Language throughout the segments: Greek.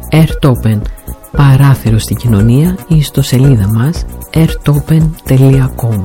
Airtopen, παράθυρο στην κοινωνία, ή στο σελίδα μας airtopen.com.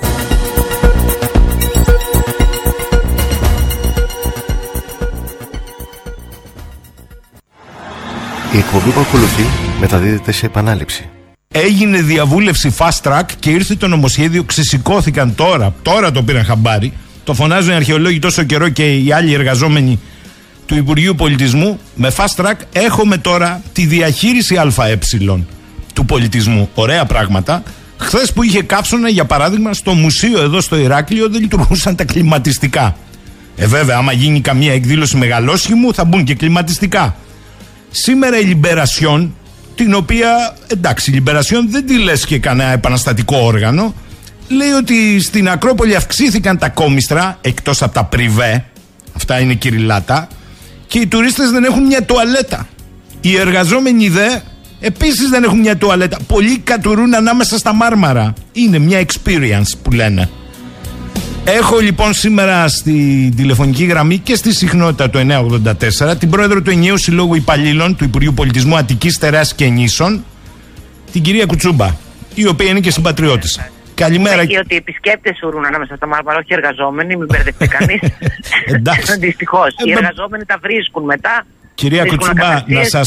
Η εκπομπή που ακολουθεί μεταδίδεται σε επανάληψη. Έγινε διαβούλευση fast track και ήρθε το νομοσχέδιο, ξεσηκώθηκαν τώρα το πήραν χαμπάρι. Το φωνάζουν οι αρχαιολόγοι τόσο καιρό και οι άλλοι εργαζόμενοι του Υπουργείου Πολιτισμού. Με fast track έχουμε τώρα τη διαχείριση ΑΕ του πολιτισμού. Ωραία πράγματα. Χθες που είχε καύσωνα, για παράδειγμα, στο μουσείο εδώ στο Ηράκλειο δεν λειτουργούσαν τα κλιματιστικά. Βέβαια, άμα γίνει καμία εκδήλωση μεγαλόσχημου, θα μπουν και κλιματιστικά. Σήμερα η Λιμπερασιόν, την οποία, εντάξει, η Λιμπερασιόν δεν τη λες και κανένα επαναστατικό όργανο, λέει ότι στην Ακρόπολη αυξήθηκαν τα κόμιστρα, εκτός από τα πριβέ, αυτά είναι κυριλάτα, και οι τουρίστες δεν έχουν μια τουαλέτα. Οι εργαζόμενοι δε επίσης δεν έχουν μια τουαλέτα. Πολλοί κατουρούν ανάμεσα στα μάρμαρα. Είναι μια experience που λένε. Έχω λοιπόν σήμερα στη τηλεφωνική γραμμή και στη συχνότητα του 984 την πρόεδρο του Ενιαίου Συλλόγου Υπαλλήλων του Υπουργείου Πολιτισμού Αττικής, Στερεάς και Νήσων, την κυρία Κουτσούμπα, η οποία είναι και συμπατριώτησα. Καλημέρα. Και ότι οι επισκέπτες ουρούν ανάμεσα στα μάρμαρα, όχι οι εργαζόμενοι, μην μπερδευτεί κανείς. Δυστυχώς. Οι εργαζόμενοι τα βρίσκουν μετά. Κυρία Κουτσούμπα,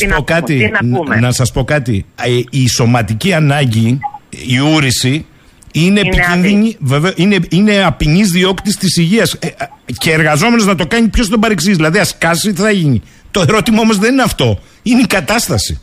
να σας πω κάτι. Η σωματική ανάγκη, η ούρηση, είναι επικίνδυνη, βέβαια, είναι απεινής διώκτης της υγείας. Και εργαζόμενος να το κάνει, ποιος τον παρεξίζει. Δηλαδή, ας κάσει, τι θα γίνει. Το ερώτημα όμως δεν είναι αυτό. Είναι η κατάσταση.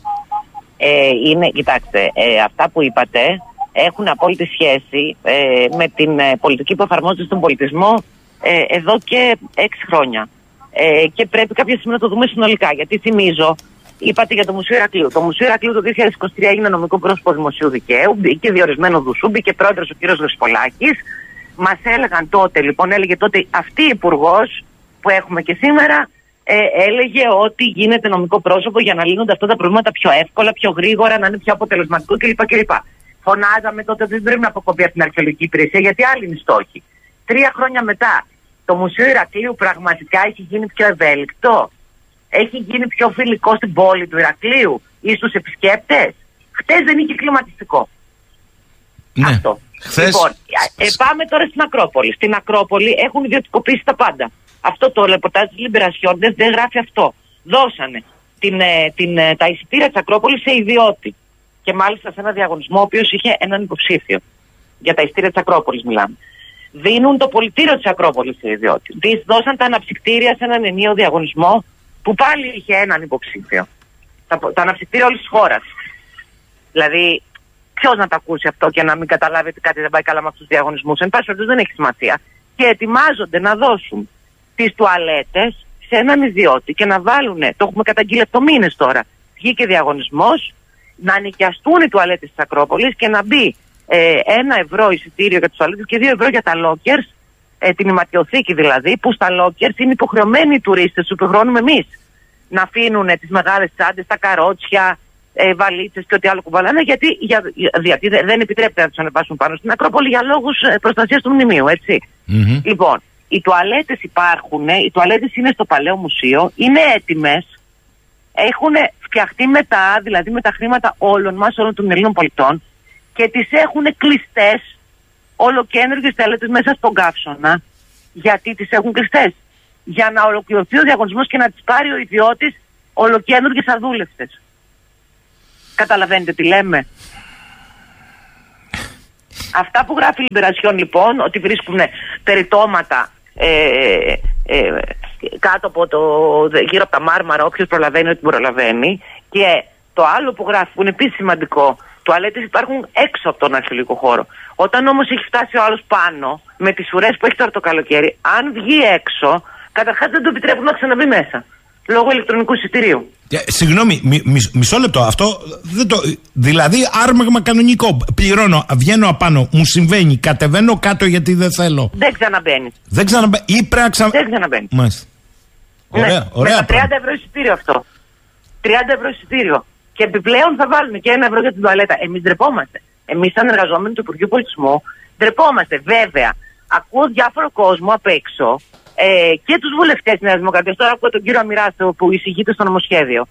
Κοιτάξτε, αυτά που είπατε έχουν απόλυτη σχέση με την πολιτική που εφαρμόζεται στον πολιτισμό εδώ και 6 χρόνια. Και πρέπει κάποια στιγμή να το δούμε συνολικά. Γιατί θυμίζω, είπατε για το Μουσείο Ηρακλείου. Το Μουσείο Ηρακλείου το 2023 έγινε νομικό πρόσωπο δημοσίου δικαίου, μπήκε διορισμένο δουσού, μπήκε πρόεδρος ο κ. Δεσπολάκης. Μας έλεγαν τότε, λοιπόν, έλεγε τότε αυτή η υπουργός που έχουμε και σήμερα, έλεγε ότι γίνεται νομικό πρόσωπο για να λύνονται αυτά τα προβλήματα πιο εύκολα, πιο γρήγορα, να είναι πιο αποτελεσματικό κλπ. Φωνάζαμε τότε ότι δεν πρέπει να αποκοπεί από την αρχαιολογική υπηρεσία, γιατί άλλοι είναι οι στόχοι. 3 χρόνια μετά, το Μουσείο Ηρακλείου πραγματικά έχει γίνει πιο ευέλικτο. Έχει γίνει πιο φιλικό στην πόλη του Ηρακλείου ή στους επισκέπτες. Χτες δεν είχε κλιματιστικό. Ναι. Αυτό. Λοιπόν, πάμε τώρα στην Ακρόπολη. Στην Ακρόπολη έχουν ιδιωτικοποιήσει τα πάντα. Αυτό το ρεπορτάζ της Λιμπερασιόν δεν γράφει αυτό. Δώσανε τα εισιτήρια της Ακρόπολης σε ιδιώτη. Και μάλιστα σε ένα διαγωνισμό ο οποίος είχε έναν υποψήφιο. Για τα εισιτήρια της Ακρόπολης μιλάμε. Δίνουν το πολιτήριο της Ακρόπολης σε ιδιώτη. Δώσαν τα αναψυκτήρια σε έναν ενιαίο διαγωνισμό που πάλι είχε έναν υποψήφιο. Τα αναψυκτήρια όλης της χώρας. Δηλαδή, ποιος να τα ακούσει αυτό και να μην καταλάβει ότι κάτι δεν πάει καλά με αυτούς τους διαγωνισμούς. Εν πάση περιπτώσει δεν έχει σημασία. Και ετοιμάζονται να δώσουν τις τουαλέτες σε έναν ιδιώτη και να βάλουν, το έχουμε καταγγείλει από μήνες τώρα, βγήκε διαγωνισμός, να νοικιαστούν οι τουαλέτες της Ακρόπολης και να μπει 1 ευρώ εισιτήριο για τις τουαλέτες και 2 ευρώ για τα lockers, την ηματιοθήκη δηλαδή, που στα lockers είναι υποχρεωμένοι οι τουρίστες, τους υποχρεώνουμε εμείς να αφήνουν τις μεγάλες τσάντες, τα καρότσια, βαλίτσες και ό,τι άλλο κουβαλάνε, γιατί δεν επιτρέπεται να τους ανεβάσουν πάνω στην Ακρόπολη για λόγους προστασίας του μνημείου, έτσι. Mm-hmm. Λοιπόν, οι τουαλέτες υπάρχουν, οι τουαλέτες είναι στο Παλαιό Μουσείο, είναι έτοιμες, έχουν φτιαχτεί μετά, δηλαδή με τα χρήματα όλων μας, όλων των Ελλήνων πολιτών, και τις έχουν κλειστές ολοκένουργες τουαλέτες μέσα στον καύσωνα. Γιατί τις έχουν κλειστές? Για να ολοκληρωθεί ο διαγωνισμός και να τις πάρει ο ιδιώτης ολοκένουργες αδούλευτες. Καταλαβαίνετε τι λέμε? Αυτά που γράφει η Λιμπερασιόν λοιπόν, ότι βρίσκουν περιτώματα κάτω από γύρω από τα μάρμαρα, όποιος προλαβαίνει ό,τι προλαβαίνει. Και το άλλο που γράφει, που είναι επίσης σημαντικό, τουαλέτες υπάρχουν έξω από τον αρχαιολογικό χώρο. Όταν όμως έχει φτάσει ο άλλος πάνω, με τις ουρές που έχει τώρα το καλοκαίρι, αν βγει έξω, καταρχάς δεν του επιτρέπουν να ξαναμπεί μέσα. Λόγω ηλεκτρονικού εισιτηρίου. Συγγνώμη, μισό λεπτό. Αυτό δεν το. Δηλαδή, άρμαγμα κανονικό. Πληρώνω, βγαίνω απάνω, μου συμβαίνει, κατεβαίνω κάτω γιατί δεν θέλω. Δεν ξαναμπαίνει. Δεν ξαναμπαίνει. Ή πρέπει να Δεν ξαναμπαίνει. Μάλιστα. Ωραία, ωραία. Με 30 ευρώ εισιτήριο αυτό. 30 ευρώ εισιτήριο. Και επιπλέον θα βάλουμε και 1 ευρώ για την τουαλέτα. Εμείς ντρεπόμαστε. Εμείς, σαν εργαζόμενοι του Υπουργείου Πολιτισμού, ντρεπόμαστε. Βέβαια, ακούω διάφορο κόσμο απ' έξω. Και τους βουλευτές της Νέας Δημοκρατίας. Τώρα ακούω τον κύριο Αμυράστο που εισηγείται στο νομοσχέδιο.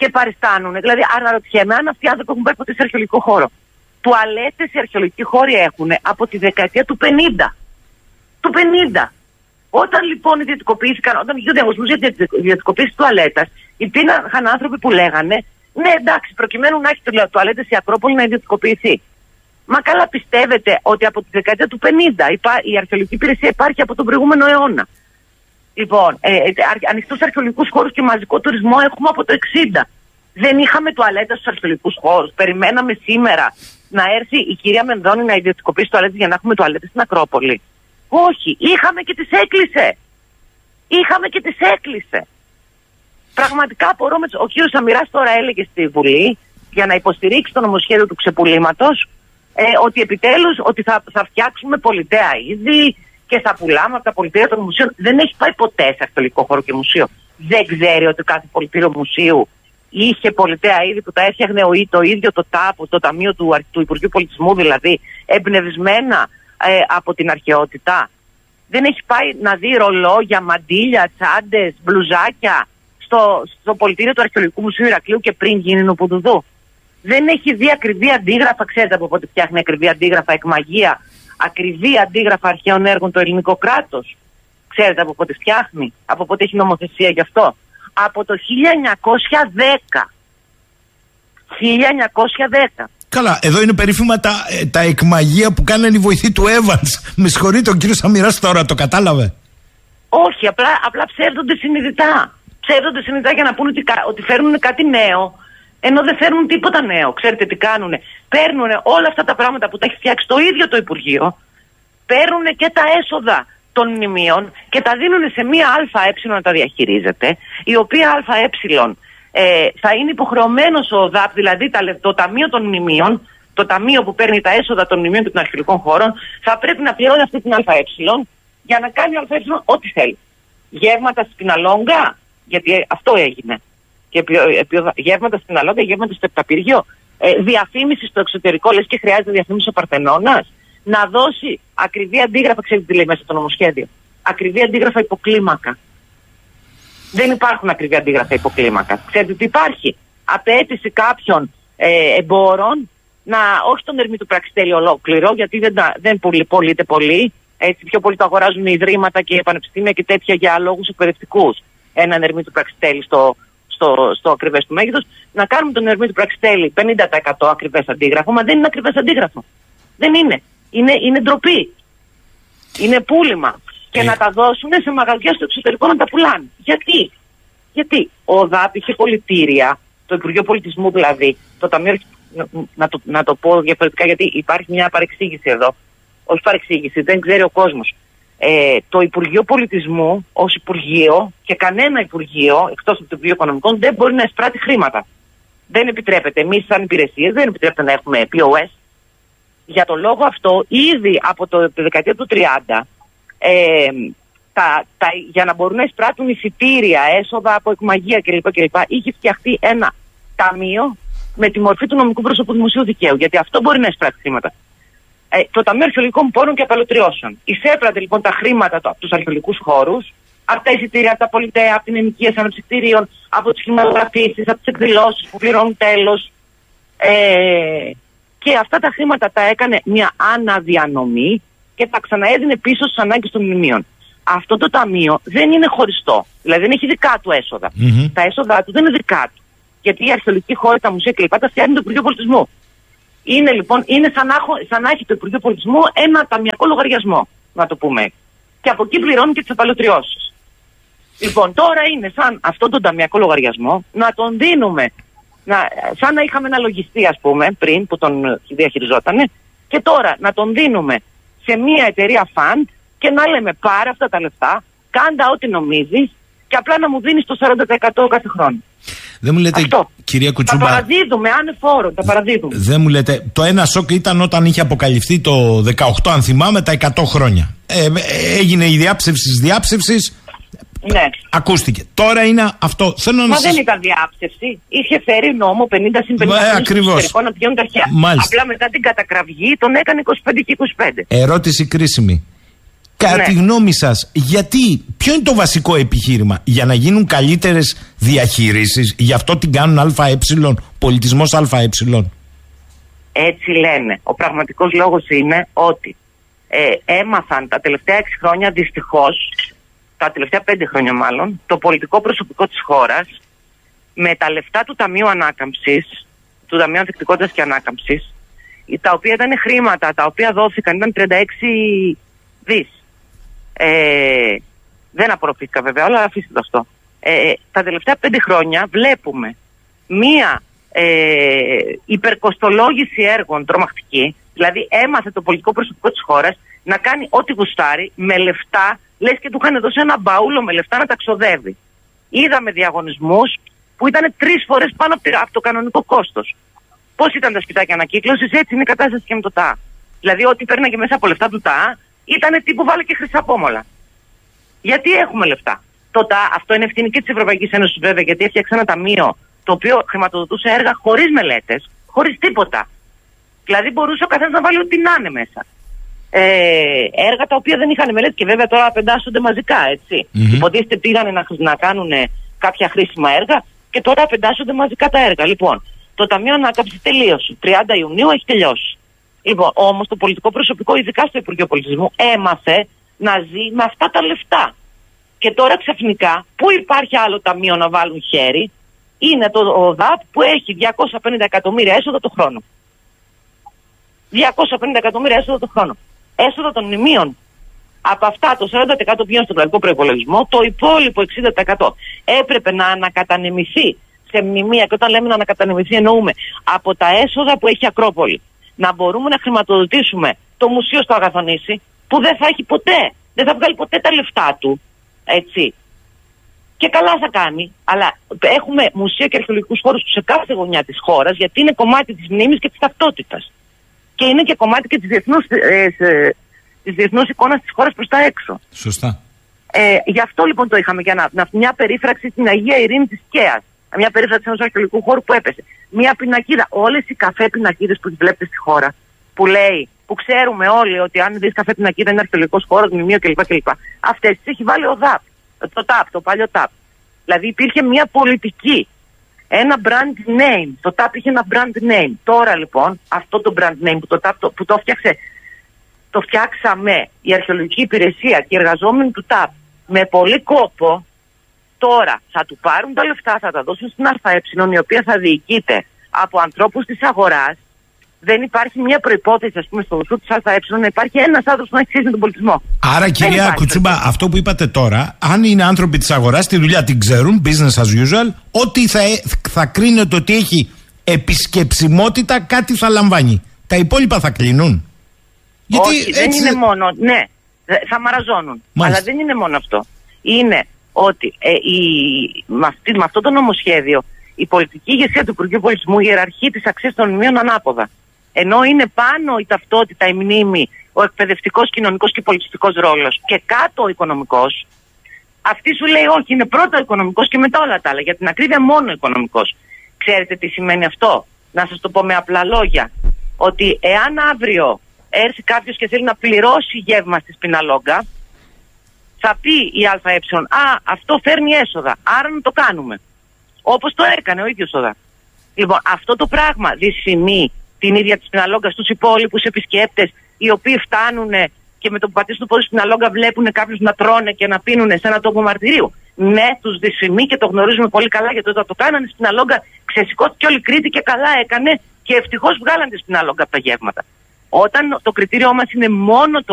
και παριστάνουν. Δηλαδή, αναρωτιέμαι αν αυτοί οι άνθρωποι έχουν πάει ποτέ σε αρχαιολογικό χώρο. Τουαλέτες οι αρχαιολογικοί χώροι έχουν από τη δεκαετία του 50. Του 50. Όταν λοιπόν ιδιωτικοποιήθηκαν, όταν γίνονται διαγωνισμούς για τη ιδιωτικοποίηση τουαλέτας, υπήρχαν άνθρωποι που λέγανε ναι, εντάξει, προκειμένου να έχει τουαλέτες η Ακρόπολη να ιδιωτικοποιηθεί. Μα καλά, πιστεύετε ότι από τη δεκαετία του 50 η αρχαιολογική υπηρεσία υπάρχει από τον προηγούμενο αιώνα? Λοιπόν, ανοιχτούς αρχαιολογικούς χώρους και μαζικό τουρισμό έχουμε από το 60. Δεν είχαμε τουαλέτες στους αρχαιολογικούς χώρους. Περιμέναμε σήμερα να έρθει η κυρία Μενδώνη να ιδιωτικοποιήσει τουαλέτες για να έχουμε τουαλέτες στην Ακρόπολη? Όχι, είχαμε και τις έκλεισε. Είχαμε και τις έκλεισε. Πραγματικά απορώ. Ο κύριος Σαμυράς τώρα έλεγε στη Βουλή για να υποστηρίξει το νομοσχέδιο του ξεπουλήματος ότι επιτέλους ότι θα φτιάξουμε πολιτέα είδη και θα πουλάμε από τα πολιτεία των μουσείων. Δεν έχει πάει ποτέ σε αρχαιολογικό χώρο και μουσείο. Δεν ξέρει ότι κάθε πολιτήριο μουσείου είχε πολιτέα είδη που τα έφτιαχνε το ίδιο το ΤΑΠ, το Ταμείο του Υπουργείου Πολιτισμού, δηλαδή εμπνευσμένα από την αρχαιότητα. Δεν έχει πάει να δει ρολόγια, μαντίλια, τσάντες, μπλουζάκια στο πολιτήριο του Αρχαιολογικού Μουσείου Ηρακλείου και πριν γίνει Νουπουδουδού. Δεν έχει δει ακριβή αντίγραφα, ξέρετε από πότε φτιάχνει ακριβή αντίγραφα εκμαγεία, ακριβή αντίγραφα αρχαίων έργων το ελληνικό κράτος? Ξέρετε από πότε φτιάχνει, από πότε έχει νομοθεσία γι' αυτό? Από το 1910. 1910. Καλά, εδώ είναι περίφημα τα εκμαγεία που κάνανε οι βοηθοί του Evans. Με συγχωρείτε, ο κύριος Σαμυράς τώρα το κατάλαβε? Όχι, απλά ψεύδονται συνειδητά. Ψεύδονται συνειδητά για να πούνε ότι φέρνουν κάτι νέο, ενώ δεν φέρνουν τίποτα νέο. Ξέρετε τι κάνουνε? Παίρνουν όλα αυτά τα πράγματα που τα έχει φτιάξει το ίδιο το Υπουργείο, παίρνουν και τα έσοδα των μνημείων και τα δίνουν σε μία ΑΕ να τα διαχειρίζεται, η οποία ΑΕ θα είναι υποχρεωμένος ο ΔΑΠ, δηλαδή το Ταμείο των Μνημείων, το ταμείο που παίρνει τα έσοδα των μνημείων και των αρχαιολογικών χώρων, θα πρέπει να πληρώνει αυτή την ΑΕ για να κάνει ΑΕ ό,τι θέλει. Γεύματα στην Αλόγκα, γιατί αυτό έγινε. Και γεύματα στην Αλόγκα, γεύματα στο Επταπύργιο. Διαφήμιση στο εξωτερικό, λες και χρειάζεται διαφήμιση ο Παρθενώνας. Να δώσει ακριβή αντίγραφα, ξέρετε τι λέει μέσα στο νομοσχέδιο? Ακριβή αντίγραφα υποκλίμακα. Δεν υπάρχουν ακριβή αντίγραφα υποκλίμακα. Ξέρετε τι υπάρχει? Απέτηση κάποιων εμπόρων όχι τον Ερμή του Πραξιτέλη ολόκληρο, γιατί δεν πωλείται πολύ. Έτσι, πιο πολύ το αγοράζουν οι ιδρύματα και οι πανεπιστήμια και τέτοια για λόγους εκπαιδευτικούς. Έναν Ερμή του Πραξιτέλη στο ακριβές του μέγεθος. Να κάνουμε τον Ερμή του Πραξιτέλη 50% ακριβές αντίγραφο, μα δεν είναι ακριβές αντίγραφο. Δεν είναι. Είναι ντροπή. Είναι πούλημα. Και να τα δώσουν σε μαγαζιά στο εξωτερικό να τα πουλάνε. Γιατί ο ΔΑΠ είχε πολιτήρια, το Υπουργείο Πολιτισμού δηλαδή, το Ταμείο, να το πω διαφορετικά γιατί υπάρχει μια παρεξήγηση εδώ. Όχι παρεξήγηση, δεν ξέρει ο κόσμος. Το Υπουργείο Πολιτισμού ως Υπουργείο και κανένα Υπουργείο εκτός από το Υπουργείο Οικονομικών δεν μπορεί να εισπράττει χρήματα. Δεν επιτρέπεται. Εμείς σαν υπηρεσίες δεν επιτρέπεται να έχουμε POS. Για το λόγο αυτό, ήδη από τη δεκαετία του 30, για να μπορούν να εισπράττουν εισιτήρια, έσοδα από εκμαγεία κλπ. Είχε φτιαχτεί ένα ταμείο με τη μορφή του νομικού πρόσωπου Δημοσίου Δικαίου. Γιατί αυτό μπορεί να εισπράττει χρήματα. Το Ταμείο Αρχαιολογικών Πόρων και Απαλωτριώσεων. Εισέπρατε λοιπόν τα χρήματα από τους αρχαιολογικούς χώρους, από τα εισιτήρια, από τα πολιτέα, από την ενοικίαση αναψυκτήριων, από τις χρηματογραφήσεις, από τις εκδηλώσεις που πληρώνουν τέλος. Και αυτά τα χρήματα τα έκανε μια αναδιανομή και τα ξαναέδινε πίσω στις ανάγκες των μνημείων. Αυτό το ταμείο δεν είναι χωριστό. Δηλαδή δεν έχει δικά του έσοδα. Τα έσοδα του δεν είναι δικά του. Γιατί οι αρχαιολογικοί χώροι, τα μουσεία κλπ. Τα φτιάχνει το Υπουργείο Πολιτισμού. Είναι λοιπόν σαν να έχει το Υπουργείο Πολιτισμού ένα ταμιακό λογαριασμό, να το πούμε. Και από εκεί πληρώνει και τις απαλωτριώσεις. Λοιπόν, τώρα είναι σαν αυτόν τον ταμιακό λογαριασμό να τον δίνουμε. Σαν να είχαμε ένα λογιστή, ας πούμε, πριν που τον διαχειριζότανε, και τώρα να τον δίνουμε σε μια εταιρεία fund και να λέμε πάρε αυτά τα λεφτά, κάντα ό,τι νομίζεις και απλά να μου δίνεις το 40% κάθε χρόνο. Δεν μου λέτε, αυτό, κυρία Κουτσούμπα. Τα παραδίδουμε, ανεφόρον, τα παραδίδουμε. Δεν μου λέτε, το ένα σοκ ήταν όταν είχε αποκαλυφθεί το 18, αν θυμάμαι, τα 100 χρόνια. Έγινε η διάψευση. Ναι. Ακούστηκε. Τώρα είναι αυτό. Μα δεν ήταν διάψευση. Είχε φέρει νόμο 50 συν 50 ακριβώς. Να πηγαίνουν τα αρχαία. Απλά μετά την κατακραυγή τον έκανε 25 και 25. Ερώτηση κρίσιμη. Κατά τη γνώμη σας, ποιο είναι το βασικό επιχείρημα? Για να γίνουν καλύτερες διαχείρισεις, γι' αυτό την κάνουν ΑΕ, πολιτισμός ΑΕ? Έτσι λένε. Ο πραγματικός λόγος είναι ότι έμαθαν τα τελευταία 6 χρόνια, δυστυχώς, τα τελευταία 5 χρόνια μάλλον, το πολιτικό προσωπικό της χώρας, με τα λεφτά του Ταμείου Ανάκαμψης, του Ταμείου Ανθεκτικότητας και Ανάκαμψης, τα οποία ήταν χρήματα, τα οποία δόθηκαν, ήταν 36 δις. Δεν απορροφήθηκα βέβαια, αλλά αφήστε το αυτό. Τα τελευταία 5 χρόνια βλέπουμε μία υπερκοστολόγηση έργων τρομακτική. Δηλαδή έμαθε το πολιτικό προσωπικό της χώρας να κάνει ό,τι γουστάρει με λεφτά, λες και του είχαν δώσει ένα μπαούλο με λεφτά να τα ξοδεύει. Είδαμε διαγωνισμούς που ήταν 3 φορές πάνω από το κανονικό κόστος. Πώς ήταν τα σπιτάκια ανακύκλωσης, έτσι είναι η κατάσταση και με το ΤΑ. Δηλαδή ό,τι παίρναγε μέσα από λεφτά του ΤΑ ήταν τύπου βάλε και χρυσαπόμολα. Γιατί έχουμε λεφτά. Το ΤΑ, αυτό είναι ευθύνη και της Ευρωπαϊκής Ένωσης βέβαια, γιατί έφτιαξε ένα ταμείο το οποίο χρηματοδοτούσε έργα χωρίς μελέτες, χωρίς τίποτα. Δηλαδή μπορούσε ο καθένας να βάλει ό,τι να είναι μέσα. Έργα τα οποία δεν είχαν μελέτη και βέβαια τώρα απεντάσσονται μαζικά, έτσι. Υποτίθεται πήγανε να κάνουν κάποια χρήσιμα έργα και τώρα απεντάσσονται μαζικά τα έργα. Λοιπόν, το Ταμείο Ανάκαμψης τελείωσε. 30 Ιουνίου έχει τελειώσει. Λοιπόν, όμως το πολιτικό προσωπικό, ειδικά στο Υπουργείο Πολιτισμού, έμαθε να ζει με αυτά τα λεφτά. Και τώρα ξαφνικά, πού υπάρχει άλλο ταμείο να βάλουν χέρι? Είναι το ΟΔΑΠ που έχει 250 εκατομμύρια έσοδα το χρόνο. 250 εκατομμύρια έσοδα το χρόνο. Έσοδα των μνημείων. Από αυτά το 40% πηγαίνει στον κρατικό προϋπολογισμό, το υπόλοιπο 60% έπρεπε να ανακατανεμηθεί σε μνημεία. Και όταν λέμε να ανακατανεμηθεί, εννοούμε από τα έσοδα που έχει η Ακρόπολη. Να μπορούμε να χρηματοδοτήσουμε το μουσείο στο Αγαθονήσι, που δεν θα έχει ποτέ, δεν θα βγάλει ποτέ τα λεφτά του. Έτσι. Και καλά θα κάνει, αλλά έχουμε μουσεία και αρχαιολογικούς χώρους σε κάθε γωνιά της χώρας, γιατί είναι κομμάτι της μνήμης και της ταυτότητας. Και είναι και κομμάτι και της διεθνούς εικόνας της χώρας προς τα έξω. Σωστά. Γι' αυτό λοιπόν το είχαμε, για μια περίφραξη στην Αγία Ειρήνη της ΚΕΑΣ. Μια περίφραξη ενός αρχαιολογικού χώρου που έπεσε. Μια πινακίδα. Όλες οι καφέ πινακίδες που βλέπετε στη χώρα, που λέει, που ξέρουμε όλοι ότι αν δεις καφέ πινακίδα είναι αρχαιολογικός χώρος, μνημείο κλπ. Αυτές τις έχει βάλει ο ΔΑΠ. Το ΤΑΠ, το παλιό ΤΑΠ. Δηλαδή υπήρχε μια πολιτική. Ένα brand name. Το ΤΑΠ είχε ένα brand name. Τώρα λοιπόν αυτό το brand name που το φτιάξε, το φτιάξαμε η αρχαιολογική υπηρεσία και οι εργαζόμενοι του ΤΑΠ με πολύ κόπο. Τώρα θα του πάρουν τα λεφτά, θα τα δώσουν στην ΑΕ, η οποία θα διοικείται από ανθρώπους της αγοράς. Δεν υπάρχει μια προϋπόθεση, ας πούμε, στο δοσού της ΑΕ να υπάρχει ένας άνθρωπος που να έχει σχέση με τον πολιτισμό. Άρα, κυρία Κουτσούμπα, αυτό που είπατε τώρα, αν είναι άνθρωποι της αγοράς, τη δουλειά την ξέρουν, business as usual, ό,τι θα κρίνεται ότι έχει επισκεψιμότητα, κάτι θα λαμβάνει. Τα υπόλοιπα θα κλείνουν. Γιατί όχι, δεν είναι μόνο. Ναι, θα μαραζώνουν. Μάλιστα. Αλλά δεν είναι μόνο αυτό. Είναι ότι με αυτό το νομοσχέδιο η πολιτική ηγεσία του Υπουργείου Πολιτισμού ιεραρχεί τις αξίες των μνημείων ανάποδα. Ενώ είναι πάνω η ταυτότητα, η μνήμη, ο εκπαιδευτικός, κοινωνικός και πολιτιστικός ρόλος και κάτω ο οικονομικός, αυτή σου λέει όχι, είναι πρώτα ο οικονομικός και μετά όλα τα άλλα. Για την ακρίβεια μόνο ο οικονομικός. Ξέρετε τι σημαίνει αυτό? Να σας το πω με απλά λόγια. Ότι εάν αύριο έρθει κάποιος και θέλει να πληρώσει γεύμα στη Σπιναλόγκα, θα πει η ΑΕ, αυτό φέρνει έσοδα, άρα να το κάνουμε. Όπως το έκανε ο ίδιος ο ΔΑΠ. Λοιπόν, αυτό το πράγμα δυσφημεί την ίδια τη Σπιναλόγκα στους υπόλοιπους επισκέπτες, οι οποίοι φτάνουν και με το που πατήσουν το πόδι στην Σπιναλόγκα βλέπουν κάποιους να τρώνε και να πίνουν σε ένα τόπο μαρτυρίου. Ναι, τους δυσφημεί και το γνωρίζουμε πολύ καλά, γιατί όταν το κάνανε στην Σπιναλόγκα ξεσηκώθηκε όλη η Κρήτη και καλά έκανε και ευτυχώς βγάλαν τη Σπιναλόγκα από τα γεύματα. Όταν το κριτήριό μας είναι μόνο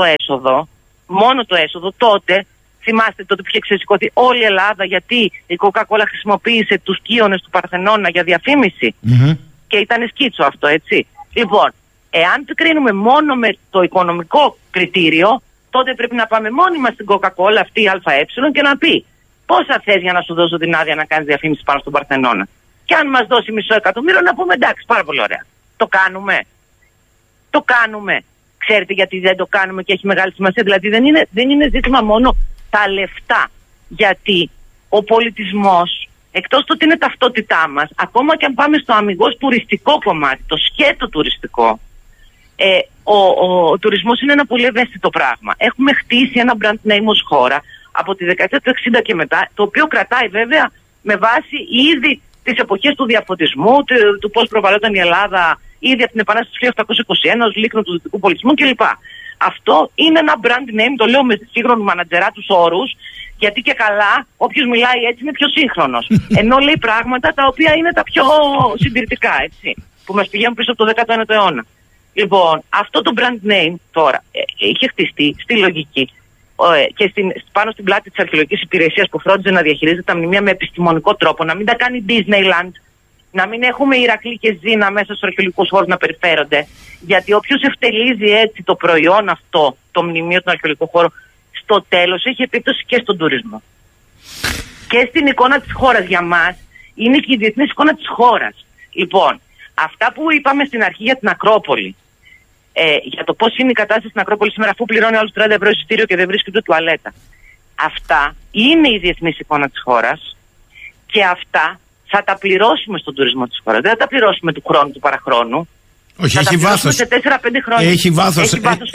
το έσοδο, τότε. Θυμάστε τότε που είχε ξεσηκωθεί όλη η Ελλάδα γιατί η Coca-Cola χρησιμοποίησε τους κύονες του Παρθενώνα για διαφήμιση. Και ήταν σκίτσο αυτό, έτσι. Λοιπόν, εάν το κρίνουμε μόνο με το οικονομικό κριτήριο, τότε πρέπει να πάμε μόνοι μας στην Coca-Cola, αυτή η ΑΕ, και να πει πόσα θες για να σου δώσω την άδεια να κάνεις διαφήμιση πάνω στον Παρθενώνα. Και αν μας δώσει $500,000 να πούμε εντάξει, πάρα πολύ ωραία. Το κάνουμε. Το κάνουμε. Ξέρετε γιατί δεν το κάνουμε και έχει μεγάλη σημασία? Δηλαδή δεν είναι ζήτημα μόνο τα λεφτά. Γιατί ο πολιτισμός, εκτός του ότι είναι ταυτότητά μας, ακόμα και αν πάμε στο αμιγώς τουριστικό κομμάτι, το σκέτο τουριστικό, Ο τουρισμός είναι ένα πολύ ευαίσθητο πράγμα. Έχουμε χτίσει ένα brand name ως χώρα από τη δεκαετία του 60 και μετά, το οποίο κρατάει βέβαια με βάση ήδη τις εποχές του διαφωτισμού, του πώς προβαλλόταν η Ελλάδα ήδη από την Επανάσταση του 1821 ως λίκνο του δυτικού πολιτισμού κλπ. Αυτό είναι ένα brand name, το λέω με σύγχρονους μανατζεράτους όρους, γιατί και καλά όποιος μιλάει έτσι είναι πιο σύγχρονος. Ενώ λέει πράγματα τα οποία είναι τα πιο συντηρητικά, έτσι, που μας πηγαίνουν πίσω από το 19ο αιώνα. Λοιπόν, αυτό το brand name τώρα είχε χτιστεί στη λογική και πάνω στην πλάτη της αρχαιολογικής υπηρεσίας που φρόντιζε να διαχειρίζεται τα μνημεία με επιστημονικό τρόπο, να μην τα κάνει Disneyland, να μην έχουμε Ηρακλή και Ζήνα μέσα στους αρχαιολογικούς χώρους να περιφέρονται. Γιατί όποιος ευτελίζει έτσι το προϊόν αυτό, το μνημείο, τον αρχαιολογικό χώρο, στο τέλος έχει επίπτωση και στον τουρισμό. Και στην εικόνα της χώρας για μας, είναι και η διεθνής εικόνα της χώρας. Λοιπόν, αυτά που είπαμε στην αρχή για την Ακρόπολη, για το πώς είναι η κατάσταση στην Ακρόπολη σήμερα, αφού πληρώνει άλλους 30 ευρώ εισιτήριο και δεν βρίσκει ούτε τουαλέτα. Αυτά είναι η διεθνής εικόνα της χώρας και αυτά θα τα πληρώσουμε στον τουρισμό της χώρας. Δεν θα τα πληρώσουμε του χρόνου, του παραχρόνου. Όχι, έχει βάθος. Σε 4-5 χρόνια. Έχει βάθος.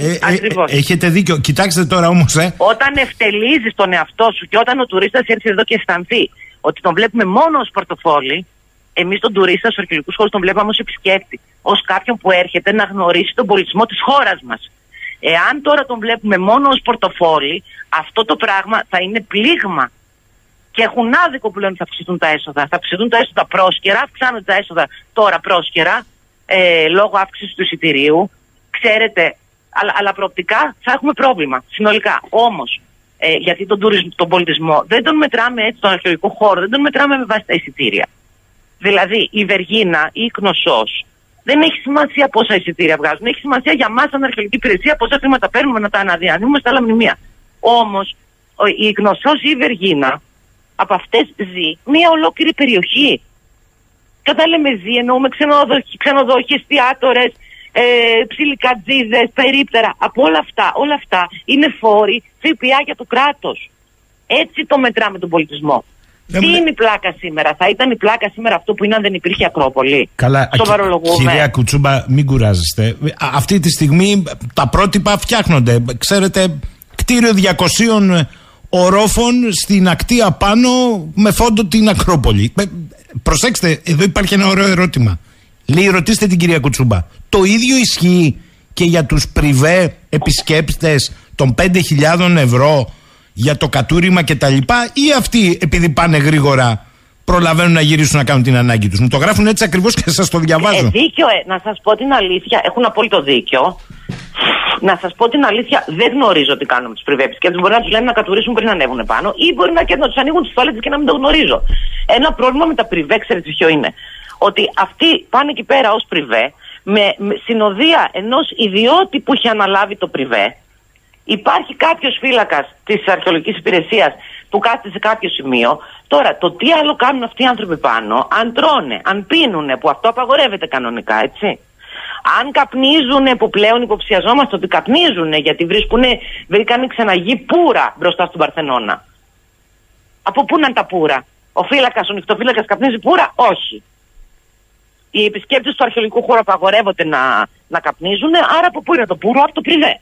Έχετε δίκιο. Κοιτάξτε τώρα όμως. Όταν ευτελίζεις τον εαυτό σου και όταν ο τουρίστας έρθει εδώ και αισθανθεί ότι τον βλέπουμε μόνο ως πορτοφόλι, εμείς τον τουρίστα στους αρχαιολογικούς χώρους τον βλέπαμε ως επισκέπτη. Ως κάποιον που έρχεται να γνωρίσει τον πολιτισμό της χώρας μας. Εάν τώρα τον βλέπουμε μόνο ως πορτοφόλι, αυτό το πράγμα θα είναι πλήγμα. Και έχουν άδικο που λένε ότι θα αυξηθούν τα έσοδα. Θα αυξηθούν τα έσοδα πρόσκαιρα, αυξάνονται τα έσοδα τώρα πρόσκαιρα, λόγω αύξησης του εισιτηρίου. Ξέρετε, αλλά προοπτικά θα έχουμε πρόβλημα συνολικά. Όμως, γιατί τον πολιτισμό δεν τον μετράμε έτσι, τον αρχαιολογικό χώρο, δεν τον μετράμε με βάση τα εισιτήρια. Δηλαδή, η Βεργίνα ή η Κνωσσός δεν έχει σημασία πόσα εισιτήρια βγάζουν. Έχει σημασία για μας, σαν αρχαιολογική υπηρεσία, πόσα χρήματα παίρνουμε να τα αναδιανύμουμε στα άλλα μνημεία. Όμως, η Κνωσσός ή η Βεργίνα, από αυτές ζει μια ολόκληρη περιοχή. Κατά λέμε ζει, εννοούμε ξενοδόχοι, εστιατόρες, ψιλικατζίδες, περίπτερα. Από όλα αυτά είναι φόροι, ΦΠΑ για το κράτος. Έτσι το μετράμε τον πολιτισμό. Τι είναι η πλάκα σήμερα? Θα ήταν η πλάκα σήμερα αυτό που είναι αν δεν υπήρχε Ακρόπολη? Καλά, κυρία Κουτσούμπα, μην κουράζεστε. Αυτή τη στιγμή τα πρότυπα φτιάχνονται. Ξέρετε, κτίριο 200 ορόφων στην ακτή απάνω με φόντο την Ακρόπολη. Προσέξτε, εδώ υπάρχει ένα ωραίο ερώτημα. Λέει, ρωτήστε την κυρία Κουτσούμπα. Το ίδιο ισχύει και για τους πριβέ επισκέπτες των 5.000 ευρώ για το κατούριμα και τα λοιπά, ή αυτοί επειδή πάνε γρήγορα προλαβαίνουν να γυρίσουν να κάνουν την ανάγκη τους? Μου το γράφουν έτσι ακριβώς και σας το διαβάζω. Δίκιο, να σας πω την αλήθεια, έχουν απόλυτο δίκιο. Να σας πω την αλήθεια, δεν γνωρίζω τι κάνουν με τους πριβέ επισκέπτες. Μπορεί να τους λένε να κατουρίσουν πριν ανέβουν πάνω, ή μπορεί να τους ανοίγουν τις τουαλέτες και να μην το γνωρίζω. Ένα πρόβλημα με τα πριβέ, ξέρετε ποιο είναι? Ότι αυτοί πάνε εκεί πέρα ως πριβέ, με συνοδεία ενός ιδιώτη που έχει αναλάβει το πριβέ. Υπάρχει κάποιος φύλακας της αρχαιολογικής υπηρεσίας που κάθεται σε κάποιο σημείο. Τώρα, το τι άλλο κάνουν αυτοί οι άνθρωποι πάνω, αν τρώνε, αν πίνουνε, που αυτό απαγορεύεται κανονικά, έτσι. Αν καπνίζουνε, που πλέον υποψιαζόμαστε ότι καπνίζουνε, γιατί βρήκαν ξεναγή πουρα μπροστά στον Παρθενώνα. Από πού να είναι τα πουρα? Ο φύλακας, ο νυχτοφύλακας καπνίζει πουρα? Όχι. Οι επισκέπτες του αρχαιολογικού χώρου απαγορεύονται να καπνίζουνε, άρα από πού είναι το πουρο? Από το πριβέ.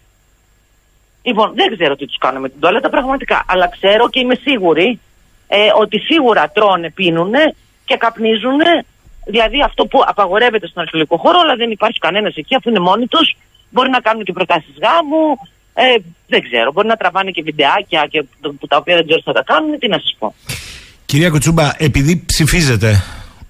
Λοιπόν, δεν ξέρω τι τους κάνουμε με την τουαλέτα πραγματικά, αλλά ξέρω και είμαι σίγουρη ότι σίγουρα τρώνε, πίνουνε και καπνίζουνε. Δηλαδή αυτό που απαγορεύεται στον αρχαιολογικό χώρο, αλλά δεν υπάρχει κανένας εκεί, αφού είναι μόνοι τους. Μπορεί να κάνουν και προτάσεις γάμου, δεν ξέρω, μπορεί να τραβάνε και βιντεάκια και, που τα οποία δεν ξέρω τι θα τα κάνουν, τι να σας πω. Κυρία Κουτσούμπα, επειδή ψηφίζετε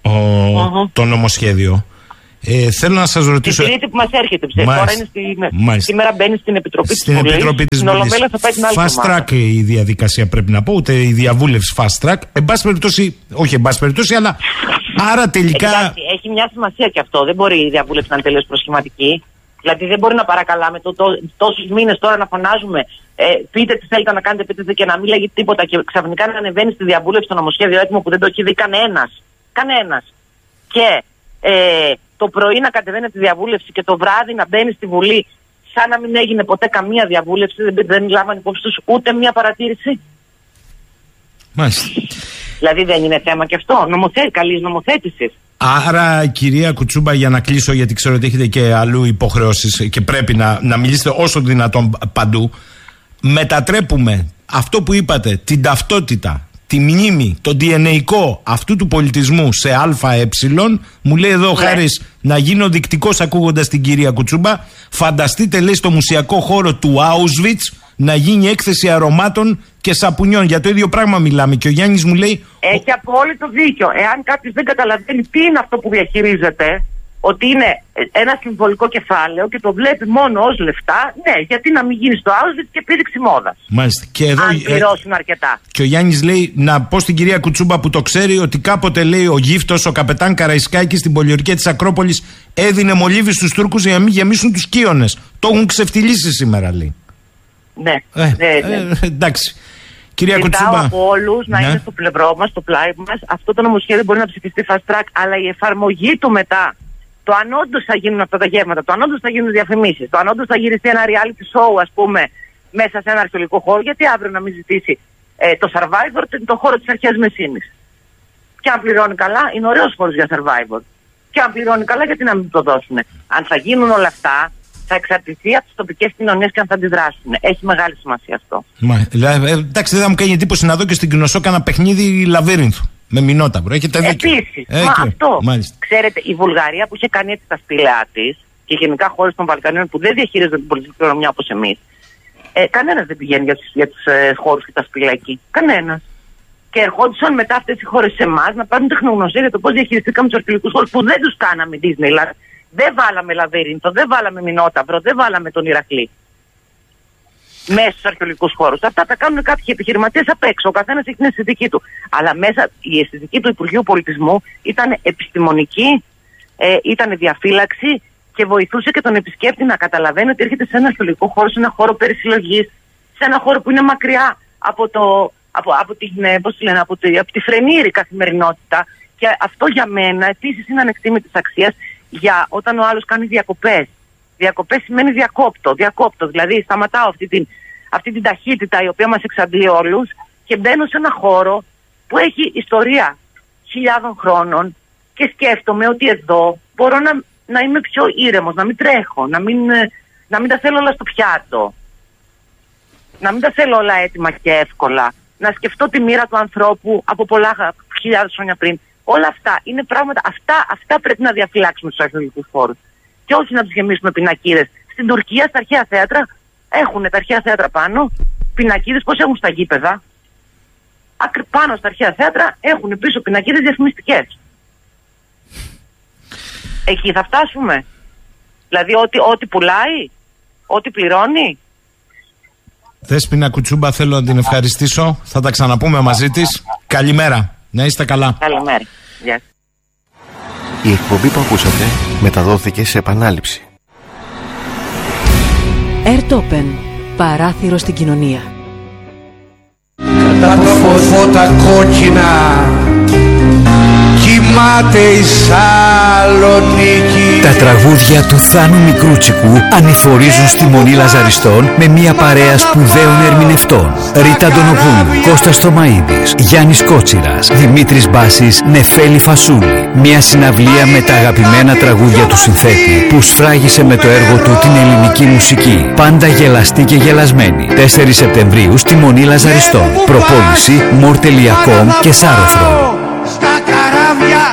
το νομοσχέδιο, θέλω να σας ρωτήσω. Η τρίτη που μας έρχεται, τώρα είναι σήμερα μπαίνει στην Επιτροπή της Βουλής. Fast track η διαδικασία, πρέπει να πω, ούτε η διαβούλευση fast track. Εν πάση περιπτώσει, όχι εν πάση περιπτώσει, αλλά άρα τελικά. Εντάξει, έχει μια σημασία και αυτό. Δεν μπορεί η διαβούλευση να είναι τελείως προσχηματική. Δηλαδή δεν μπορεί να παρακαλάμε τόσους μήνες τώρα να φωνάζουμε, πείτε τι θέλετε να κάνετε, πείτε και να μην λέγει τίποτα, και ξαφνικά να ανεβαίνει στη διαβούλευση το νομοσχέδιο έτοιμο που δεν το έχει δει κανένας. Και το πρωί να κατεβαίνει τη διαβούλευση και το βράδυ να μπαίνει στη Βουλή σαν να μην έγινε ποτέ καμία διαβούλευση, δεν λάβανε υπόψη τους ούτε μια παρατήρηση. Μάλιστα. Δηλαδή δεν είναι θέμα και αυτό καλής νομοθέτησης? Άρα, κυρία Κουτσούμπα, για να κλείσω, γιατί ξέρω ότι έχετε και αλλού υποχρεώσεις και πρέπει να μιλήσετε όσο δυνατόν παντού, μετατρέπουμε αυτό που είπατε, την ταυτότητα, τη μνήμη, το DNA αυτού του πολιτισμού σε ΑΕ. Μου λέει εδώ ο Χάρης να γίνω δεικτικός ακούγοντας την κυρία Κουτσούμπα. Φανταστείτε, λέει, στο μουσιακό χώρο του Auschwitz να γίνει έκθεση αρωμάτων και σαπουνιών. Για το ίδιο πράγμα μιλάμε. Και ο Γιάννης μου λέει. Έχει απόλυτο δίκιο. Εάν κάποιος δεν καταλαβαίνει τι είναι αυτό που διαχειρίζεται, ότι είναι ένα συμβολικό κεφάλαιο και το βλέπει μόνο ως λεφτά, ναι, γιατί να μην γίνει στο Auschwitz και επίδειξη μόδας. Μάλιστα. Και εδώ, αν πληρώσουν αρκετά. Και ο Γιάννης λέει να πω στην κυρία Κουτσούμπα που το ξέρει ότι κάποτε, λέει, ο Γύφτος, ο καπετάν Καραϊσκάκης στην πολιορκία της Ακρόπολης έδινε μολύβι στους Τούρκους για να μην γεμίσουν τους Κύονες. Το έχουν ξεφτυλίσει σήμερα, λέει. Ναι. Εντάξει. Κυρία Κουτσούμπα, Κουτσούμπα, από όλους να είναι στο πλευρό μας, στο πλάι μας. Αυτό το νομοσχέδιο μπορεί να ψηφιστεί fast track, αλλά η εφαρμογή του μετά, το αν όντως θα γίνουν αυτά τα γεύματα, το αν όντως θα γίνουν διαφημίσεις, το αν όντως θα γυριστεί ένα reality show, ας πούμε, μέσα σε ένα αρχαιολογικό χώρο, γιατί αύριο να μην ζητήσει το Survivor το χώρο της αρχαίας Μεσίνης. Και αν πληρώνει καλά, είναι ωραίος χώρος για Survivor. Και αν πληρώνει καλά, γιατί να μην το δώσουν. Αν θα γίνουν όλα αυτά, θα εξαρτηθεί από τις τοπικές κοινωνίες και αν θα αντιδράσουν. Έχει μεγάλη σημασία αυτό. Εντάξει, δεν θα μου κάνει εντύπωση να δω και στην Κνωσό κάνα παιχνίδι λαβύρινθου. Με Μινόταυρο. Έχετε δίκιο. Επίσης, αυτό. Μάλιστα. Ξέρετε, η Βουλγαρία που είχε κάνει έτσι τα σπήλαιά της και γενικά χώρες των Βαλκανίων που δεν διαχειρίζονται την πολιτική κληρονομιά όπως εμείς, κανένας δεν πηγαίνει για τους χώρους και τα σπήλαια εκεί. Κανένας. Και ερχόντουσαν μετά αυτές οι χώρες σε εμάς να πάρουν τεχνογνωσία για το πώς διαχειριστήκαμε τους αρχαιολογικούς χώρους που δεν τους κάναμε Disneyland. Δεν βάλαμε λαβύρινθο, δεν βάλαμε Μινόταυρο, δεν βάλαμε τον Ηρακλή. Μέσα στους αρχαιολογικούς χώρους. Αυτά τα κάνουν κάποιοι επιχειρηματίες απ' έξω. Ο καθένας έχει την αισθητική του. Αλλά μέσα η αισθητική του Υπουργείου Πολιτισμού ήταν επιστημονική, ήταν διαφύλαξη και βοηθούσε και τον επισκέπτη να καταλαβαίνει ότι έρχεται σε ένα αρχαιολογικό χώρο, σε ένα χώρο περισυλλογής, σε ένα χώρο που είναι μακριά από τη φρενήρη καθημερινότητα. Και αυτό για μένα επίσης είναι ανεκτήμητης αξίας για όταν ο άλλος κάνει διακοπές. Διακοπές σημαίνει διακόπτω. Δηλαδή σταματάω αυτή την ταχύτητα η οποία μας εξαντλεί όλους και μπαίνω σε ένα χώρο που έχει ιστορία χιλιάδων χρόνων και σκέφτομαι ότι εδώ μπορώ να είμαι πιο ήρεμος, να μην τρέχω, να μην τα θέλω όλα στο πιάτο, να μην τα θέλω όλα έτοιμα και εύκολα, να σκεφτώ τη μοίρα του ανθρώπου από πολλά χιλιάδες χρόνια πριν. Όλα αυτά είναι πράγματα, αυτά πρέπει να διαφυλάξουμε στους αρχαιολογικούς χώρους. Και όχι να τους γεμίσουμε πινακίδες. Στην Τουρκία, στα αρχαία θέατρα, έχουν τα αρχαία θέατρα πάνω, πινακίδες, πώς έχουν στα γήπεδα. Πάνω στα αρχαία θέατρα έχουν πίσω πινακίδες διαφημιστικές. Εκεί θα φτάσουμε. Δηλαδή ό,τι πουλάει, ό,τι πληρώνει. Δέσποινα Κουτσούμπα, θέλω να την ευχαριστήσω. Θα τα ξαναπούμε μαζί της. Καλημέρα. Να είστε καλά. Καλημέρα. Γεια. Η εκπομπή που ακούσατε μεταδόθηκε σε επανάληψη. Airtopen. Παράθυρο στην κοινωνία. Κατά το φώτα κόκκινα κοιμάται η Σαλονίκη. Τα τραγούδια του Θάνου Μικρούτσικου ανηφορίζουν στη Μονή Λαζαριστών με μια παρέα σπουδαίων ερμηνευτών. Ρίτα Αντωνοπούλου, Κώστας Θωμαίδης, Γιάννης Κότσιρας, Δημήτρης Μπάσης, Νεφέλη Φασούλη. Μια συναυλία με τα αγαπημένα τραγούδια του συνθέτη που σφράγισε με το έργο του την ελληνική μουσική. Πάντα γελαστή και γελασμένη. 4 Σεπτεμβρίου στη Μονή Λαζαριστών. Προπόληση more.com και Σάρωθρο. Στα καράβια.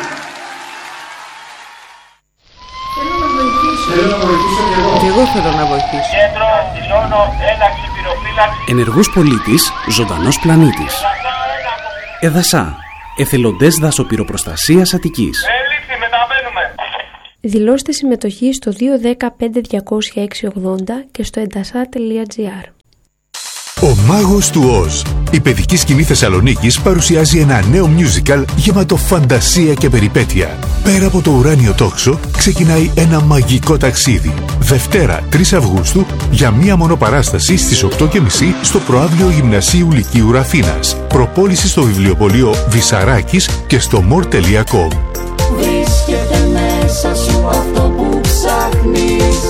Και εγώ θέλω να βοηθήσω. Κέντρο, δηλώνω ένταξη πυροφύλαξη. Ενεργός πολίτης, ζωντανός πλανήτης. Εδασά, εθελοντές δασοπυροπροστασίας Αττικής. Έληξη, μεταβαίνουμε. Δηλώστε συμμετοχή στο 210-5206-80 και στο edasa.gr. Ο Μάγος του Οζ. Η παιδική σκηνή Θεσσαλονίκης παρουσιάζει ένα νέο musical γεμάτο φαντασία και περιπέτεια. Πέρα από το ουράνιο τόξο, ξεκινάει ένα μαγικό ταξίδι. Δευτέρα, 3 Αυγούστου, για μία μόνο παράσταση στις 8:30 στο Προαύλιο Γυμνασίου Λυκείου Ραφίνας. Προπόληση στο βιβλιοπωλείο Βυσαράκης και στο more.com. Βρίσκεται μέσα σου αυτό που ψάχνεις.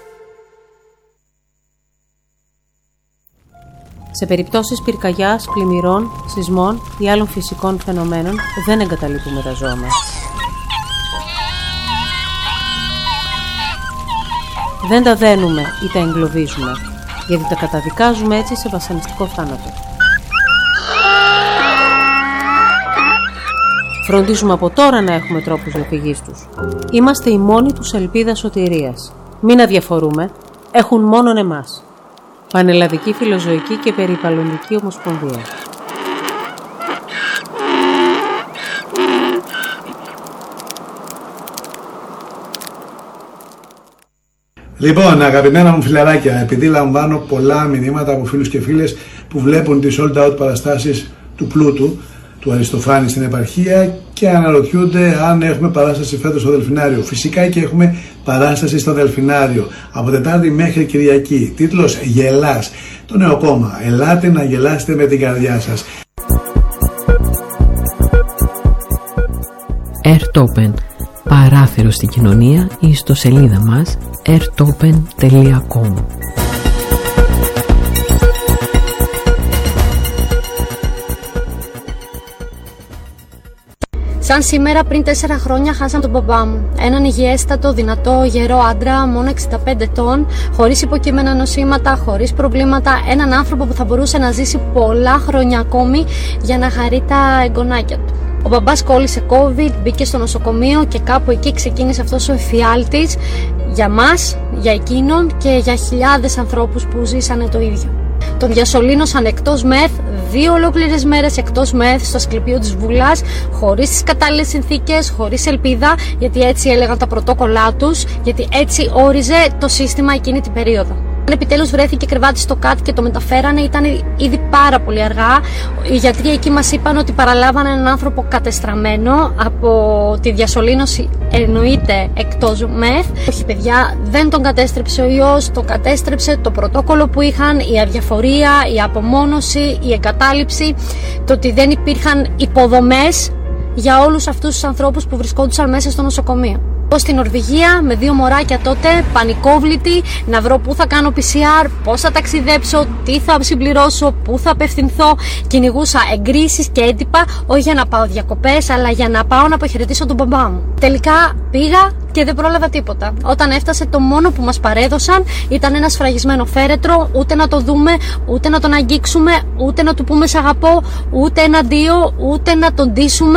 Σε περιπτώσεις πυρκαγιάς, πλημμυρών, σεισμών ή άλλων φυσικών φαινομένων δεν εγκαταλείπουμε τα ζώα μας. Δεν τα δένουμε ή τα εγκλωβίζουμε, γιατί τα καταδικάζουμε έτσι σε βασανιστικό θάνατο. Φροντίζουμε από τώρα να έχουμε τρόπους διαφυγής τους. Είμαστε η μόνη τους ελπίδα σωτηρίας. Μην αδιαφορούμε, έχουν μόνον εμάς. Πανελλαδική Φιλοζωική και Περιβαλλοντική Ομοσπονδία. Λοιπόν, αγαπημένα μου φιλαράκια, επειδή λαμβάνω πολλά μηνύματα από φίλους και φίλες που βλέπουν τις sold out παραστάσεις του Πλούτου, του Αριστοφάνη στην επαρχία και αναρωτιούνται αν έχουμε παράσταση φέτος στο Δελφινάριο. Φυσικά και έχουμε παράσταση στο Δελφινάριο από Τετάρτη μέχρι Κυριακή. Τίτλος «Γελάς». Το νέο κόμμα. Ελάτε να γελάσετε με την καρδιά σας. Airtopen. Παράθυρο στην κοινωνία, η ιστοσελίδα μας airtopen.com. Σαν σήμερα πριν 4 χρόνια χάσαμε τον μπαμπά μου. Έναν υγιέστατο, δυνατό, γερό άντρα, μόνο 65 ετών, χωρίς υποκείμενα νοσήματα, χωρίς προβλήματα. Έναν άνθρωπο που θα μπορούσε να ζήσει πολλά χρόνια ακόμη για να χαρεί τα εγγονάκια του. Ο μπαμπάς κόλλησε COVID, μπήκε στο νοσοκομείο και κάπου εκεί ξεκίνησε αυτός ο εφιάλτης για μας, για εκείνον και για χιλιάδες ανθρώπους που ζήσανε το ίδιο. Τον διασωλήνωσαν εκτός ΜΕΘ, 2 ολόκληρες μέρες εκτός ΜΕΘ στο Ασκληπείο της Βουλάς, χωρίς τις κατάλληλες συνθήκες, χωρίς ελπίδα, γιατί έτσι έλεγαν τα πρωτόκολλά τους, γιατί έτσι όριζε το σύστημα εκείνη την περίοδο. Αν επιτέλους βρέθηκε κρεβάτι στο ΚΑΤ και το μεταφέρανε, ήταν ήδη πάρα πολύ αργά. Οι γιατροί εκεί μας είπαν ότι παραλάβανε έναν άνθρωπο κατεστραμμένο από τη διασωλήνωση, εννοείται εκτός ΜΕΘ. Όχι παιδιά, δεν τον κατέστρεψε ο ιός, τον κατέστρεψε το πρωτόκολλο που είχαν, η αδιαφορία, η απομόνωση, η εγκατάλειψη, το ότι δεν υπήρχαν υποδομές για όλους αυτούς τους ανθρώπους που βρισκόντουσαν μέσα στο νοσοκομείο. Στην Νορβηγία με 2 μωράκια τότε, πανικόβλητη, να βρω πού θα κάνω PCR, πώς θα ταξιδέψω, τι θα συμπληρώσω, πού θα απευθυνθώ. Κυνηγούσα εγκρίσεις και έντυπα, όχι για να πάω διακοπές, αλλά για να πάω να αποχαιρετήσω τον μπαμπά μου. Τελικά πήγα και δεν πρόλαβα τίποτα. Όταν έφτασε, το μόνο που μας παρέδωσαν ήταν ένα σφραγισμένο φέρετρο, ούτε να το δούμε, ούτε να τον αγγίξουμε, ούτε να του πούμε σ' αγαπώ, ούτε ένα αντίο, ούτε να τον ντύσουμε.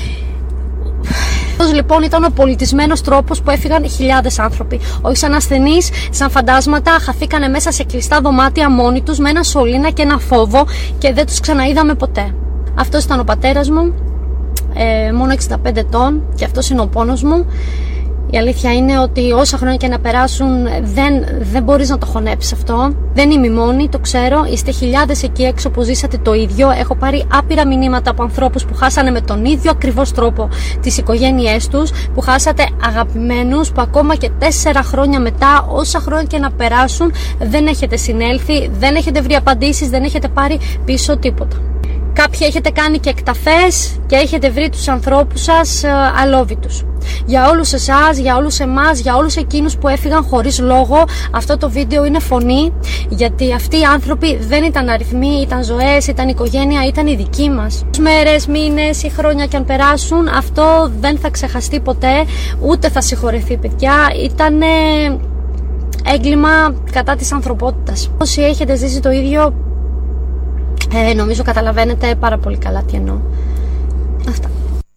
Αυτός λοιπόν ήταν ο πολιτισμένος τρόπος που έφυγαν χιλιάδες άνθρωποι. Όχι σαν ασθενείς, σαν φαντάσματα, χαθήκανε μέσα σε κλειστά δωμάτια μόνοι τους με ένα σωλήνα και ένα φόβο και δεν τους ξαναείδαμε ποτέ. Αυτός ήταν ο πατέρας μου, μόνο 65 ετών, και αυτός είναι ο πόνος μου. Η αλήθεια είναι ότι όσα χρόνια και να περάσουν δεν μπορείς να το χωνέψεις αυτό. Δεν είμαι μόνη, το ξέρω. Είστε χιλιάδες εκεί έξω που ζήσατε το ίδιο. Έχω πάρει άπειρα μηνύματα από ανθρώπους που χάσανε με τον ίδιο ακριβώς τρόπο τις οικογένειές τους, που χάσατε αγαπημένους, που ακόμα και 4 χρόνια μετά, όσα χρόνια και να περάσουν, δεν έχετε συνέλθει, δεν έχετε βρει απαντήσεις, δεν έχετε πάρει πίσω τίποτα. Κάποιοι έχετε κάνει και εκταφές και έχετε βρει τους ανθρώπους σας αλόβητους. Για όλους εσάς, για όλους εμάς, για όλους εκείνους που έφυγαν χωρίς λόγο, αυτό το βίντεο είναι φωνή, γιατί αυτοί οι άνθρωποι δεν ήταν αριθμοί, ήταν ζωές, ήταν οικογένεια, ήταν οι δικοί μας. Μέρες, μήνες ή χρόνια και αν περάσουν, αυτό δεν θα ξεχαστεί ποτέ, ούτε θα συγχωρεθεί παιδιά. Ήτανε έγκλημα κατά της ανθρωπότητας. Όσοι έχετε ζήσει το ίδιο, νομίζω καταλαβαίνετε πάρα πολύ καλά τι εννοώ. Αυτά.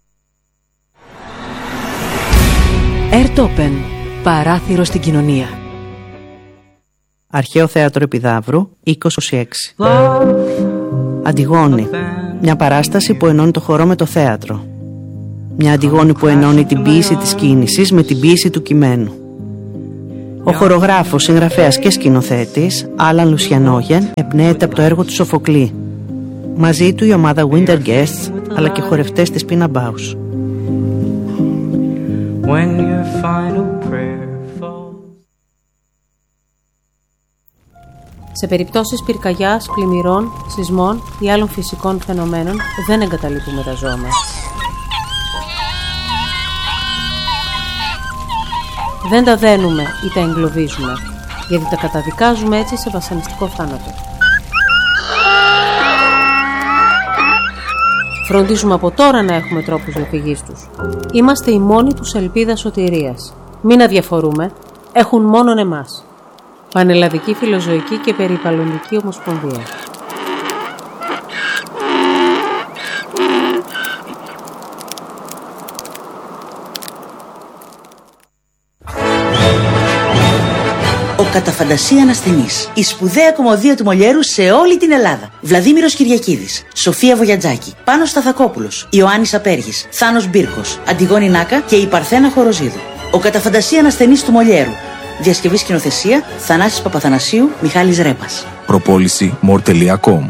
Airtopen. Παράθυρο στην κοινωνία. Αρχαίο Θέατρο Επιδαύρου, 2026. Αντιγόνη. Μια παράσταση που ενώνει το χορό με το θέατρο. Μια Αντιγόνη που ενώνει την ποίηση της κίνησης με την ποίηση του κειμένου. Ο χορογράφος, συγγραφέας και σκηνοθέτης Άλαν Λουσιανόγεν εμπνέεται από το έργο του Σοφοκλή. Μαζί του η ομάδα Winter Guests, αλλά και χορευτές της Pina Bausch. Σε περιπτώσεις πυρκαγιάς, πλημμυρών, σεισμών ή άλλων φυσικών φαινομένων δεν εγκαταλείπουμε τα ζώα μας. Δεν τα δένουμε ή τα εγκλωβίζουμε, γιατί τα καταδικάζουμε έτσι σε βασανιστικό θάνατο. Φροντίζουμε από τώρα να έχουμε τρόπους διαφυγής τους. Είμαστε η μόνη τους ελπίδα σωτηρίας. Μην αδιαφορούμε, έχουν μόνον εμάς. Πανελλαδική Φιλοζωική και Περιβαλλοντική Ομοσπονδία. Ο κατά φαντασία ανασθενής. Η σπουδαία κωμωδία του Μολιέρου σε όλη την Ελλάδα. Βλαδίμηρος Κυριακίδης, Σοφία Βογιατζάκη, Πάνος Σταθακόπουλος, Ιωάννης Απέργης, Θάνος Μπίρκος, Αντιγόνη Νάκα και η Παρθένα Χοροζίδου. Ο κατά φαντασία ανασθενής του Μολιέρου. Διασκευή σκηνοθεσία Θανάσης Παπαθανασίου, Μιχάλης Ρέπας. Προπόληση more.com.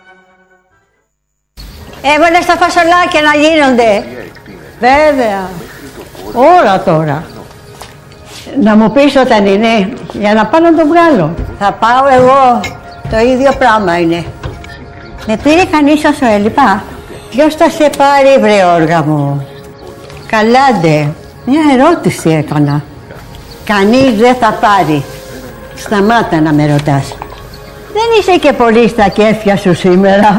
Έβαλες τα φασολάκια να γίνονται. Βέβαια. Όλα τώρα. Να μου πεις όταν είναι, για να πάω να το βγάλω. Θα πάω εγώ. Το ίδιο πράγμα είναι. Με πήρε κανείς όσο έλειπα. Ποιος θα σε πάρει, βρε όργα μου? Καλάντε. Μια ερώτηση έκανα. Κανείς δεν θα πάρει. Σταμάτα να με ρωτάς. Δεν είσαι και πολύ στα κέφια σου σήμερα.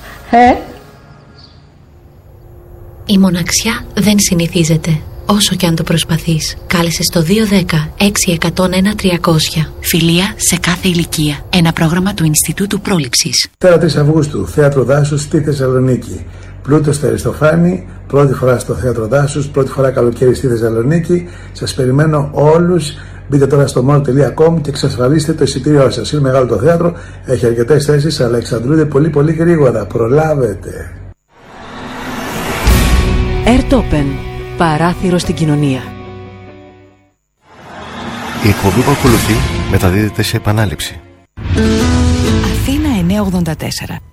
Η μοναξιά δεν συνηθίζεται. Όσο και αν το προσπαθείς, κάλεσε στο 210-6101-300. Φιλία σε κάθε ηλικία. Ένα πρόγραμμα του Ινστιτούτου Πρόληψης. Τώρα 3 Αυγούστου, Θέατρο Δάσους στη Θεσσαλονίκη. Πλούτος στο Αριστοφάνη, πρώτη φορά στο Θέατρο Δάσους, πρώτη φορά καλοκαίρι στη Θεσσαλονίκη. Σας περιμένω όλους. Μπείτε τώρα στο more.com και εξασφαλίστε το εισιτήριό σας. Είναι μεγάλο το θέατρο, έχει αρκετές θέσεις, αλλά εξαντλούνται πολύ γρήγορα. Προλάβετε. Airtopen. Παράθυρο στην κοινωνία. Η εκπομπή που ακολουθεί μεταδίδεται σε επανάληψη. Αθήνα 984.